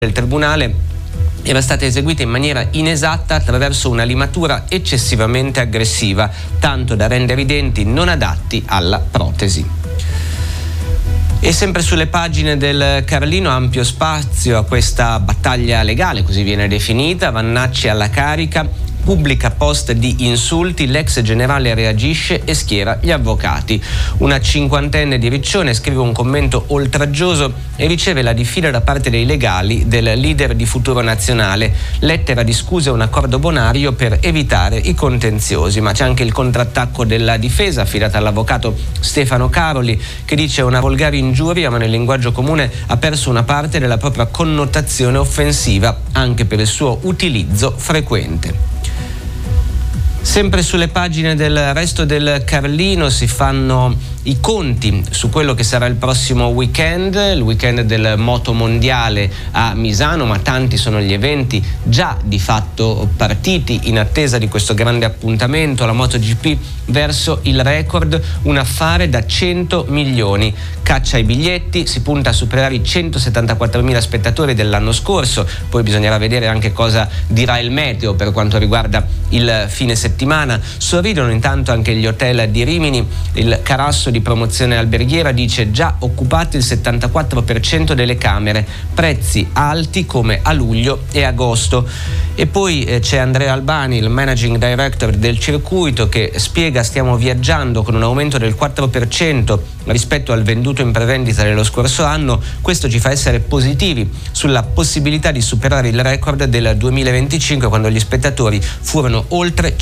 del tribunale era stata eseguita in maniera inesatta attraverso una limatura eccessivamente aggressiva, tanto da rendere i denti non adatti alla protesi. E sempre sulle pagine del Carlino, ampio spazio a questa battaglia legale, così viene definita. Vannacci alla carica, pubblica post di insulti, l'ex generale reagisce e schiera gli avvocati. Una cinquantenne di Riccione scrive un commento oltraggioso e riceve la diffida da parte dei legali del leader di Futuro Nazionale. Lettera di scuse e un accordo bonario per evitare i contenziosi. Ma c'è anche il contrattacco della difesa affidata all'avvocato Stefano Caroli, che dice una volgare ingiuria, ma nel linguaggio comune ha perso una parte della propria connotazione offensiva anche per il suo utilizzo frequente. Sempre sulle pagine del Resto del Carlino si fanno i conti su quello che sarà il prossimo weekend, il weekend del moto mondiale a Misano, ma tanti sono gli eventi già di fatto partiti in attesa di questo grande appuntamento, la MotoGP verso il record, un affare da 100 milioni. Caccia ai biglietti, si punta a superare i 174.000 spettatori dell'anno scorso, poi bisognerà vedere anche cosa dirà il meteo per quanto riguarda il fine settimana. Sorridono intanto anche gli hotel di Rimini, il Carasso di promozione alberghiera dice già occupati il 74% delle camere, prezzi alti come a luglio e agosto. E poi c'è Andrea Albani, il managing director del circuito, che spiega: stiamo viaggiando con un aumento del 4% rispetto al venduto in prevendita dello scorso anno, questo ci fa essere positivi sulla possibilità di superare il record del 2025 quando gli spettatori furono oltre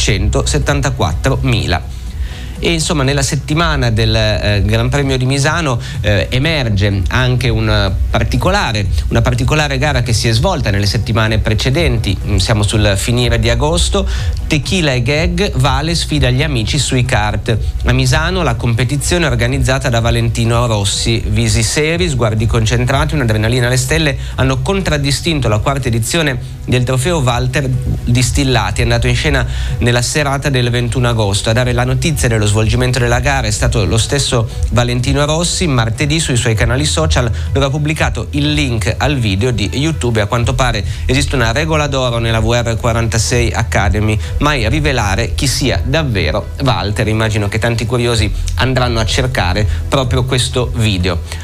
174.000. E insomma nella settimana del Gran Premio di Misano emerge anche una particolare gara che si è svolta nelle settimane precedenti. Siamo sul finire di agosto. Tequila e Gag, Vale sfida gli amici sui kart. A Misano la competizione è organizzata da Valentino Rossi. Visi seri, sguardi concentrati, un'adrenalina alle stelle hanno contraddistinto la quarta edizione del trofeo Walter Distillati, andato in scena nella serata del 21 agosto. A dare la notizia dello svolgimento della gara è stato lo stesso Valentino Rossi. Martedì sui suoi canali social dove ha pubblicato il link al video di YouTube. A quanto pare esiste una regola d'oro nella VR46 Academy: mai rivelare chi sia davvero Walter. Immagino che tanti curiosi andranno a cercare proprio questo video.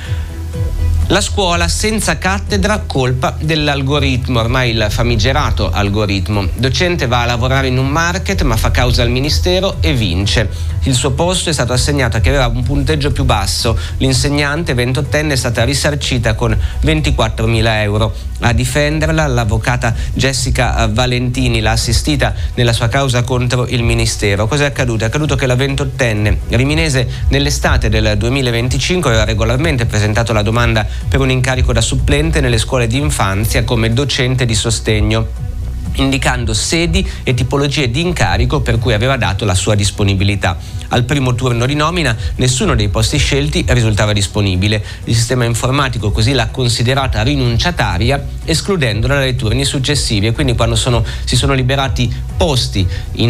La scuola senza cattedra, colpa dell'algoritmo, ormai il famigerato algoritmo. Docente va a lavorare in un market ma fa causa al ministero e vince. Il suo posto è stato assegnato a chi aveva un punteggio più basso. L'insegnante 28enne è stata risarcita con 24.000 euro. A difenderla l'avvocata Jessica Valentini l'ha assistita nella sua causa contro il ministero. Cos'è accaduto? È accaduto che la 28enne riminese nell'estate del 2025 aveva regolarmente presentato la domanda per un incarico da supplente nelle scuole di infanzia come docente di sostegno, indicando sedi e tipologie di incarico per cui aveva dato la sua disponibilità. Al primo turno di nomina nessuno dei posti scelti risultava disponibile. Il sistema informatico così l'ha considerata rinunciataria, escludendola dai turni successivi, e quindi quando si sono liberati posti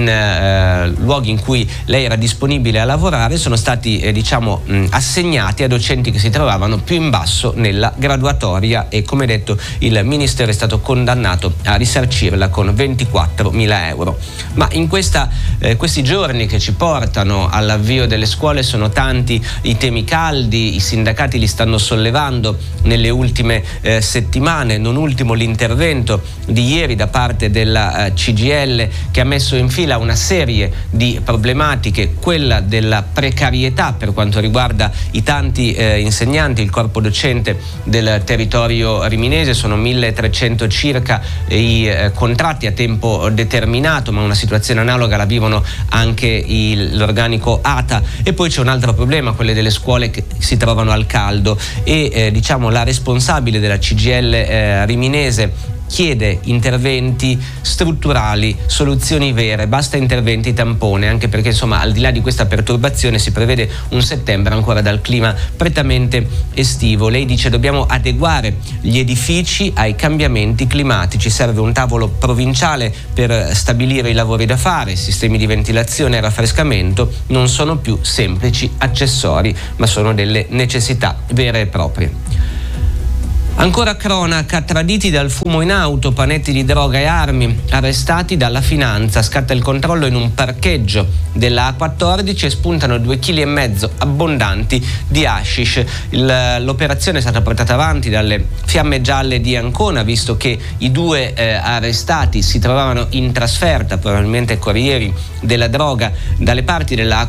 in luoghi in cui lei era disponibile a lavorare, sono stati assegnati a docenti che si trovavano più in basso nella graduatoria, e come detto il ministero è stato condannato a risarcirla con 24.000 euro. Ma in questi giorni che ci portano all'avvio delle scuole sono tanti i temi caldi, i sindacati li stanno sollevando nelle ultime settimane, non ultimo l'intervento di ieri da parte della CGIL, che ha messo in fila una serie di problematiche, quella della precarietà per quanto riguarda i tanti insegnanti, il corpo docente del territorio riminese. Sono 1.300 circa i contratti a tempo determinato, ma una situazione analoga la vivono anche l'organico ATA. E poi c'è un altro problema, quelle delle scuole che si trovano al caldo, e la responsabile della CGIL riminese chiede interventi strutturali, soluzioni vere, basta interventi tampone, anche perché al di là di questa perturbazione si prevede un settembre ancora dal clima prettamente estivo. Lei dice: dobbiamo adeguare gli edifici ai cambiamenti climatici, serve un tavolo provinciale per stabilire i lavori da fare, sistemi di ventilazione e raffrescamento non sono più semplici accessori, ma sono delle necessità vere e proprie. Ancora cronaca, traditi dal fumo in auto, panetti di droga e armi, arrestati dalla finanza, scatta il controllo in un parcheggio della A14 e spuntano 2,5 kg abbondanti di hashish. L'operazione è stata portata avanti dalle Fiamme Gialle di Ancona, visto che i due arrestati si trovavano in trasferta, probabilmente corrieri della droga, dalle parti della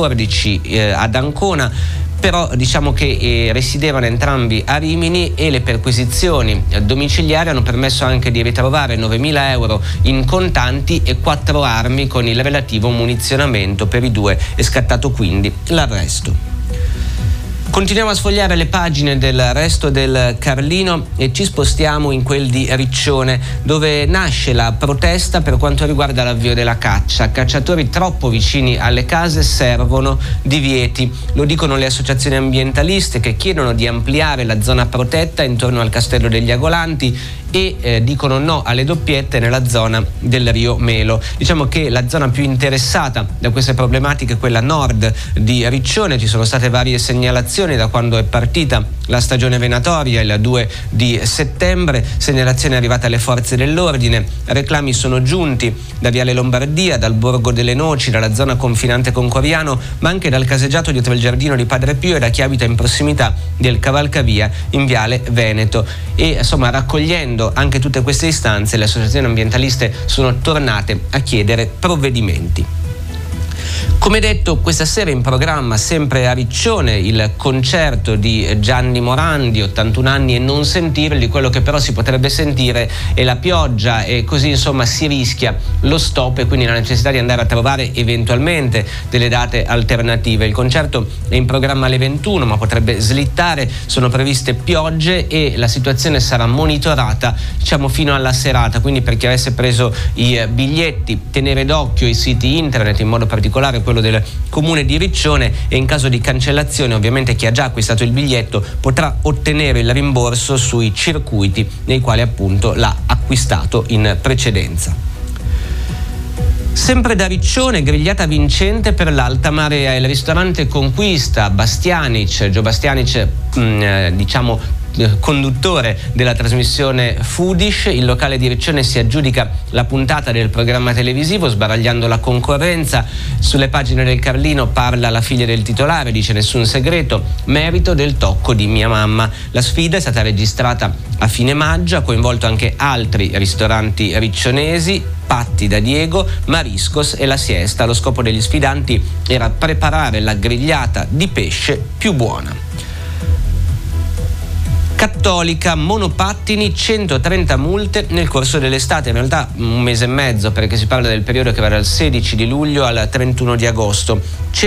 A14 ad Ancona. Però diciamo che residevano entrambi a Rimini e le perquisizioni domiciliari hanno permesso anche di ritrovare 9.000 euro in contanti e 4 armi con il relativo munizionamento. Per i due è scattato quindi l'arresto. Continuiamo a sfogliare le pagine del Resto del Carlino e ci spostiamo in quel di Riccione, dove nasce la protesta per quanto riguarda l'avvio della caccia. Cacciatori troppo vicini alle case, servono divieti. Lo dicono le associazioni ambientaliste, che chiedono di ampliare la zona protetta intorno al Castello degli Agolanti e dicono no alle doppiette nella zona del Rio Melo. Diciamo che la zona più interessata da queste problematiche è quella nord di Riccione. Ci sono state varie segnalazioni da quando è partita la stagione venatoria il 2 di settembre, segnalazioni arrivate alle forze dell'ordine, reclami sono giunti da Viale Lombardia, dal Borgo delle Noci, dalla zona confinante con Coriano, ma anche dal caseggiato dietro il giardino di Padre Pio e da chi abita in prossimità del Cavalcavia in Viale Veneto. E insomma, raccogliendo anche tutte queste istanze, le associazioni ambientaliste sono tornate a chiedere provvedimenti. Come detto, questa sera in programma, sempre a Riccione, il concerto di Gianni Morandi, 81 anni e non sentirli. Quello che però si potrebbe sentire è la pioggia e così insomma si rischia lo stop e quindi la necessità di andare a trovare eventualmente delle date alternative. Il concerto è in programma alle 21 ma potrebbe slittare, sono previste piogge e la situazione sarà monitorata diciamo fino alla serata, quindi per chi avesse preso i biglietti tenere d'occhio i siti internet, in modo particolare quello del Comune di Riccione, e in caso di cancellazione ovviamente chi ha già acquistato il biglietto potrà ottenere il rimborso sui circuiti nei quali appunto l'ha acquistato in precedenza. Sempre da Riccione, grigliata vincente per l'Alta Marea. Il ristorante Conquista Bastianic, Gio Bastianic, diciamo conduttore della trasmissione Foodish, il locale di Riccione si aggiudica la puntata del programma televisivo sbaragliando la concorrenza. Sulle pagine del Carlino parla la figlia del titolare, dice nessun segreto, merito del tocco di mia mamma. La sfida è stata registrata a fine maggio, ha coinvolto anche altri ristoranti riccionesi, Patti da Diego, Mariscos e La Siesta. Lo scopo degli sfidanti era preparare la grigliata di pesce più buona. Cattolica, monopattini, 130 multe nel corso dell'estate, in realtà un mese e mezzo perché si parla del periodo che va dal 16 di luglio al 31 di agosto.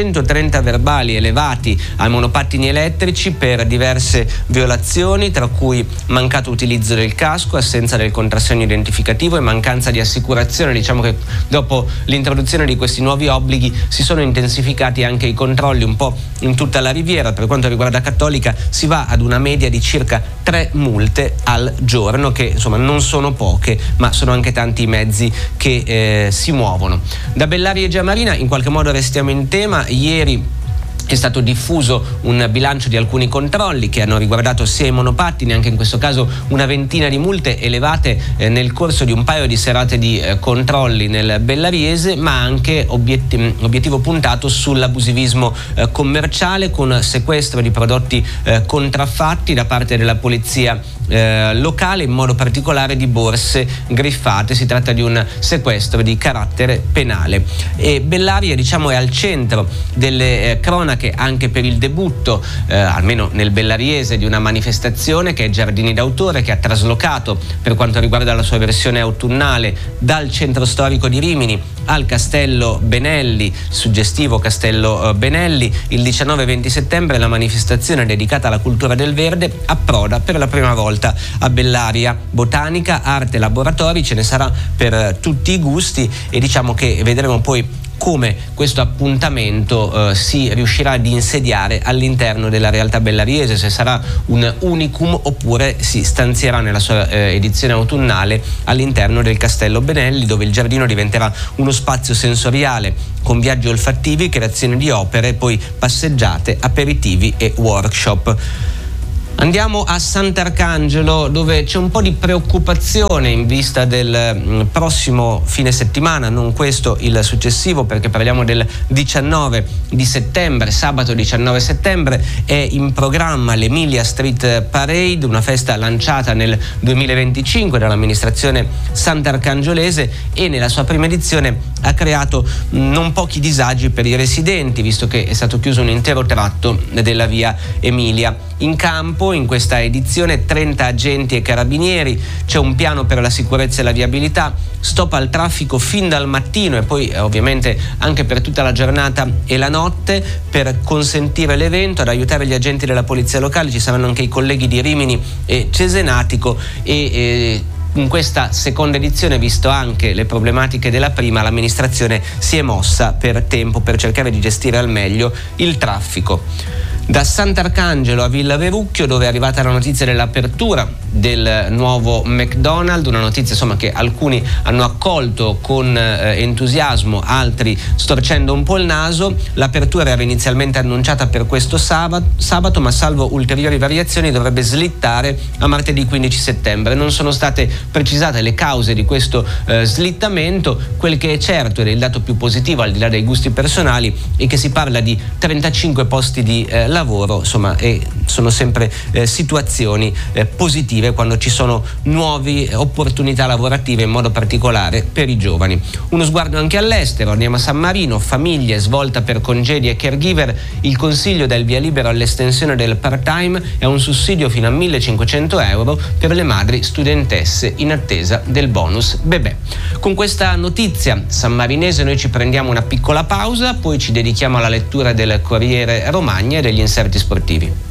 130 verbali elevati ai monopattini elettrici per diverse violazioni, tra cui mancato utilizzo del casco, assenza del contrassegno identificativo e mancanza di assicurazione. Diciamo che dopo l'introduzione di questi nuovi obblighi si sono intensificati anche i controlli un po' in tutta la riviera. Per quanto riguarda Cattolica si va ad una media di circa 3 multe al giorno, che insomma non sono poche, ma sono anche tanti i mezzi che si muovono. Da Bellaria e Giamarina in qualche modo restiamo in tema. Ieri è stato diffuso un bilancio di alcuni controlli che hanno riguardato sia i monopattini, anche in questo caso una ventina di multe elevate nel corso di un paio di serate di controlli nel bellariese, ma anche obiettivo puntato sull'abusivismo commerciale, con sequestro di prodotti contraffatti da parte della polizia locale, in modo particolare di borse griffate. Si tratta di un sequestro di carattere penale. E Bellaria, diciamo, è al centro delle cronache anche per il debutto, almeno nel bellariese, di una manifestazione che è Giardini d'autore, che ha traslocato, per quanto riguarda la sua versione autunnale, dal centro storico di Rimini al Castello Benelli, suggestivo Castello Benelli. Il 19-20 settembre la manifestazione dedicata alla cultura del verde approda per la prima volta a Bellaria. Botanica, arte, laboratori, ce ne sarà per tutti i gusti e diciamo che vedremo poi come questo appuntamento si riuscirà ad insediare all'interno della realtà bellariese, se sarà un unicum oppure si stanzierà nella sua edizione autunnale all'interno del Castello Benelli, dove il giardino diventerà uno spazio sensoriale con viaggi olfattivi, creazione di opere, poi passeggiate, aperitivi e workshop. Andiamo a Sant'Arcangelo, dove c'è un po' di preoccupazione in vista del prossimo fine settimana, non questo, il successivo, perché parliamo del 19 di settembre, sabato 19 settembre, è in programma l'Emilia Street Parade, una festa lanciata nel 2025 dall'amministrazione sant'arcangiolese e nella sua prima edizione ha creato non pochi disagi per i residenti, visto che è stato chiuso un intero tratto della via Emilia. In campo in questa edizione 30 agenti e carabinieri, c'è un piano per la sicurezza e la viabilità, stop al traffico fin dal mattino e poi ovviamente anche per tutta la giornata e la notte per consentire l'evento. Ad aiutare gli agenti della polizia locale ci saranno anche i colleghi di Rimini e Cesenatico e in questa seconda edizione, visto anche le problematiche della prima, l'amministrazione si è mossa per tempo per cercare di gestire al meglio il traffico. Da Sant'Arcangelo a Villa Verucchio, dove è arrivata la notizia dell'apertura del nuovo McDonald's, una notizia insomma che alcuni hanno accolto con entusiasmo, altri storcendo un po' il naso. L'apertura era inizialmente annunciata per questo sabato, ma salvo ulteriori variazioni dovrebbe slittare a martedì 15 settembre. Non sono state precisate le cause di questo slittamento. Quel che è certo, ed è il dato più positivo al di là dei gusti personali, è che si parla di 35 posti di lavoro, insomma, e sono sempre situazioni positive quando ci sono nuove opportunità lavorative, in modo particolare per i giovani. Uno sguardo anche all'estero, andiamo a San Marino, famiglie, svolta per congedi e caregiver, il Consiglio dà il via libera all'estensione del part-time e a un sussidio fino a 1.500 euro per le madri studentesse in attesa del bonus bebè. Con questa notizia sammarinese noi ci prendiamo una piccola pausa, poi ci dedichiamo alla lettura del Corriere Romagna e degli inserti sportivi.